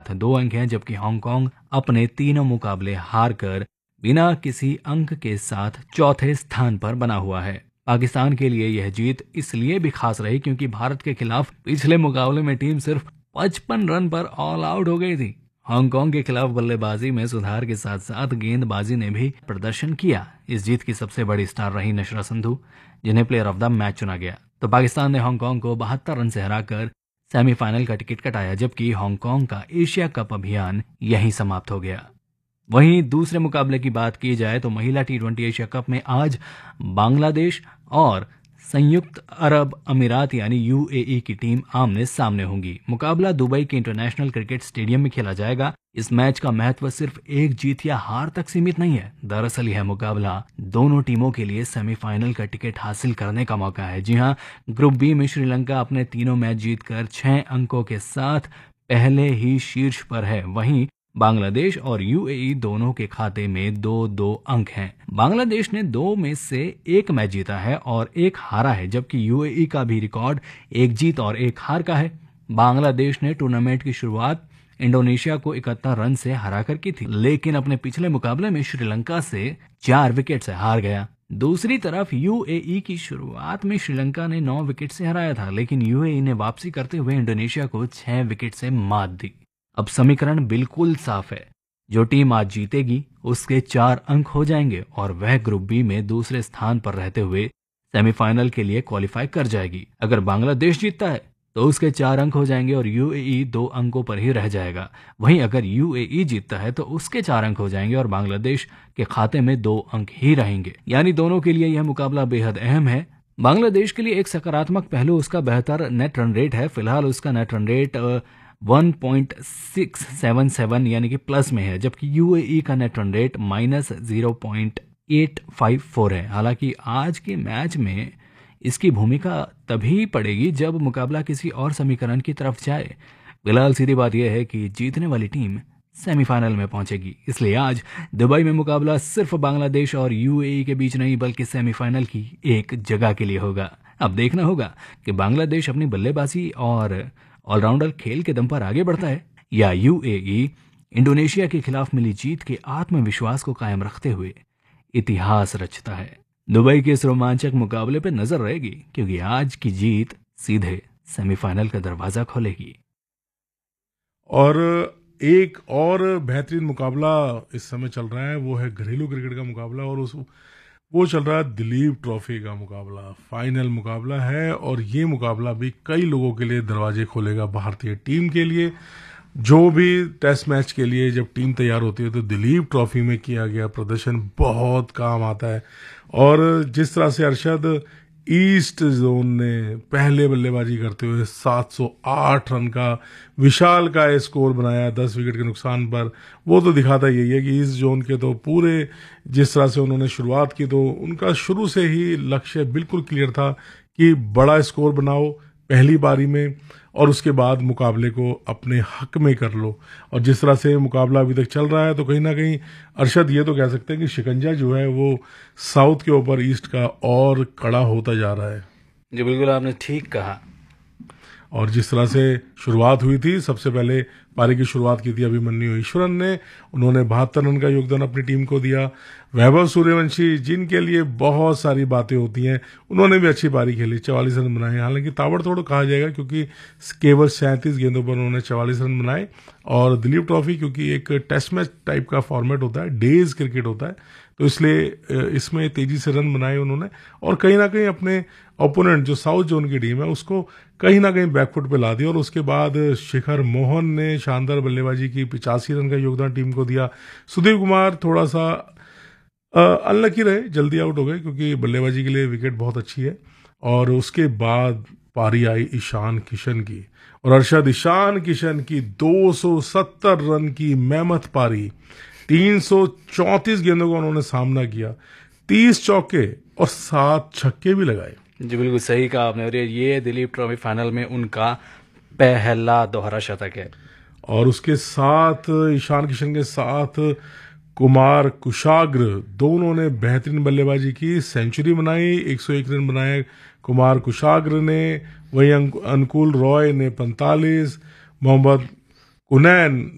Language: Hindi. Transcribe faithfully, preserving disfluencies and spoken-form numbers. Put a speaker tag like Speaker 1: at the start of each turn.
Speaker 1: साथ दो अंक हैं, जबकि हांगकांग अपने तीनों मुकाबले हारकर बिना किसी अंक के साथ चौथे स्थान पर बना हुआ है। पाकिस्तान के लिए यह जीत इसलिए भी खास रही क्योंकि भारत के खिलाफ पिछले मुकाबले में टीम सिर्फ पचपन रन पर ऑल आउट हो गई थी। हांगकांग के खिलाफ बल्लेबाजी में सुधार के साथ साथ गेंदबाजी ने भी प्रदर्शन किया। इस जीत की सबसे बड़ी स्टार रही नशरा संधू, जिन्हें प्लेयर ऑफ द मैच चुना गया। तो पाकिस्तान ने हांगकांग को बहत्तर रन से हराकर सेमीफाइनल का टिकट कटाया, जबकि हांगकांग का एशिया कप अभियान यहीं समाप्त हो गया। वहीं दूसरे मुकाबले की बात की जाए तो महिला टी ट्वेंटी एशिया कप में आज बांग्लादेश और संयुक्त अरब अमीरात यानी यूएई की टीम आमने सामने होंगी। मुकाबला दुबई के इंटरनेशनल क्रिकेट स्टेडियम में खेला जाएगा। इस मैच का महत्व सिर्फ एक जीत या हार तक सीमित नहीं है। दरअसल यह मुकाबला दोनों टीमों के लिए सेमीफाइनल का टिकट हासिल करने का मौका है। जी हां, ग्रुप बी में श्रीलंका अपने तीनों मैच जीतकर छह अंकों के साथ पहले ही शीर्ष पर है। वहीं बांग्लादेश और यूएई दोनों के खाते में दो दो अंक हैं। बांग्लादेश ने दो में से एक मैच जीता है और एक हारा है, जबकि यूएई का भी रिकॉर्ड एक जीत और एक हार का है। बांग्लादेश ने टूर्नामेंट की शुरुआत इंडोनेशिया को इकहत्तर रन से हराकर की थी, लेकिन अपने पिछले मुकाबले में श्रीलंका से चार विकेट से हार गया। दूसरी तरफ यूएई की शुरुआत में श्रीलंका ने नौ विकेट से हराया था, लेकिन यूएई ने वापसी करते हुए इंडोनेशिया को छह विकेट से मात दी। अब समीकरण बिल्कुल साफ है, जो टीम आज जीतेगी उसके चार अंक हो जाएंगे और वह ग्रुप बी में दूसरे स्थान पर रहते हुए सेमीफाइनल के लिए क्वालिफाई कर जाएगी। अगर बांग्लादेश जीतता है तो उसके चार अंक हो जाएंगे और यूएई दो अंकों पर ही रह जाएगा। वहीं अगर यूएई जीतता है तो उसके चार अंक हो जाएंगे और बांग्लादेश के खाते में दो अंक ही रहेंगे। यानी दोनों के लिए यह मुकाबला बेहद अहम है। बांग्लादेश के लिए एक सकारात्मक पहलू उसका बेहतर नेट रन रेट है। फिलहाल उसका net run rate one point six seven seven यानी कि प्लस में है, जबकि यूएई का net run rate minus zero point eight five four है। हालांकि आज के मैच में इसकी भूमिका तभी पड़ेगी जब मुकाबला किसी और समीकरण की तरफ जाए। फिलहाल सीधी बात यह है कि जीतने वाली टीम सेमीफाइनल में पहुंचेगी, इसलिए आज दुबई में मुकाबला सिर्फ बांग्लादेश और यूएई के बीच नहीं बल्कि सेमीफाइनल की एक जगह के लिए होगा। अब देखना होगा कि बांग्लादेश अपनी बल्लेबाजी और ऑलराउंडर खेल के दम पर आगे बढ़ता है या यूएई इंडोनेशिया के खिलाफ मिली जीत के आत्मविश्वास को कायम रखते हुए इतिहास रचता है। दुबई के इस रोमांचक मुकाबले पर नजर रहेगी, क्योंकि आज की जीत सीधे सेमीफाइनल का दरवाजा खोलेगी।
Speaker 2: और एक और बेहतरीन मुकाबला इस समय चल रहा है, वो है घरेलू क्रिकेट का मुकाबला, और उस वो चल रहा है दिलीप ट्रॉफी का मुकाबला। फाइनल मुकाबला है और ये मुकाबला भी कई लोगों के लिए दरवाजे खोलेगा भारतीय टीम के लिए। जो भी टेस्ट मैच के लिए जब टीम तैयार होती है तो दिलीप ट्रॉफी में किया गया प्रदर्शन बहुत काम आता है। और जिस तरह से अरशद ईस्ट जोन ने पहले बल्लेबाजी करते हुए सात सौ आठ रन का विशाल का स्कोर बनाया दस विकेट के नुकसान पर, वो तो दिखाता यही है कि ईस्ट जोन के तो पूरे जिस तरह से उन्होंने शुरुआत की तो उनका शुरू से ही लक्ष्य बिल्कुल क्लियर था कि बड़ा स्कोर बनाओ पहली बारी में और उसके बाद मुकाबले को अपने हक में कर लो। और जिस तरह से मुकाबला अभी तक चल रहा है तो कहीं ना कहीं अरशद ये तो कह सकते हैं कि शिकंजा जो है वो साउथ के ऊपर ईस्ट का और कड़ा होता जा रहा है।
Speaker 1: जी बिल्कुल, आपने ठीक कहा।
Speaker 2: और जिस तरह से शुरुआत हुई थी, सबसे पहले पारी की शुरुआत की थी अभिमन्यु ईश्वरन ने, उन्होंने बहत्तर रन का योगदान अपनी टीम को दिया। वैभव सूर्यवंशी जिनके लिए बहुत सारी बातें होती हैं, उन्होंने भी अच्छी पारी खेली, चवालीस रन बनाए। हालांकि ताबड़तोड़ कहा जाएगा क्योंकि केवल सैंतीस गेंदों पर उन्होंने चवालीस रन बनाए। और दिलीप ट्रॉफी क्योंकि एक टेस्ट मैच टाइप का फॉर्मेट होता है, डेज क्रिकेट होता है, तो इसलिए इसमें तेजी से रन बनाए उन्होंने और कहीं ना कहीं अपने ओपोनेंट जो साउथ जोन की टीम है उसको कहीं ना कहीं बैकफुट पे ला दिया। और उसके बाद शिखर मोहन ने शानदार बल्लेबाजी की, पिचासी रन का योगदान टीम को दिया। सुधीर कुमार थोड़ा सा अनलकी रहे, जल्दी आउट हो गए क्योंकि बल्लेबाजी के लिए विकेट बहुत अच्छी है। और उसके बाद पारी आई ईशान किशन की, और अरशद ईशान किशन की दो सौ सत्तर रन की मेहनत पारी, तीन सौ चौंतीस गेंदों का उन्होंने सामना किया, तीस चौके और सात छक्के भी लगाए।
Speaker 1: जी बिल्कुल सही कहा आपने। और ये दिलीप ट्रॉफी फाइनल में उनका पहला दोहरा शतक है।
Speaker 2: और उसके साथ ईशान किशन के साथ कुमार कुशाग्र दोनों ने बेहतरीन बल्लेबाजी की, सेंचुरी बनाई, एक सौ एक रन बनाए कुमार कुशाग्र ने, वहीं अनुकूल रॉय ने पैंतालीस, मोहम्मद कुनैन